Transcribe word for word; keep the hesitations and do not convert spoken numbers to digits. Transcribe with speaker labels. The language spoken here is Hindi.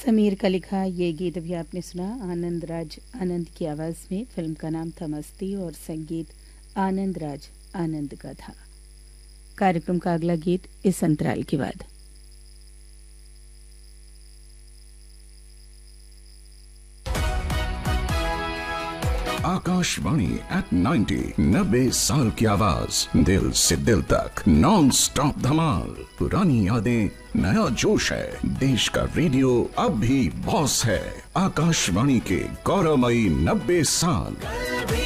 Speaker 1: समीर का लिखा ये गीत अभी आपने सुना आनंद राज आनंद की आवाज में। फिल्म का नाम था मस्ती और संगीत आनंद राज आनंद का था। कार्यक्रम का अगला गीत इस अंतराल के बाद।
Speaker 2: आकाशवाणी एट नाइन्टी, नब्बे साल की आवाज, दिल से दिल तक नॉन स्टॉप धमाल। पुरानी यादें, नया जोश है, देश का रेडियो अब भी बॉस है। आकाशवाणी के गौरवमयी नब्बे साल।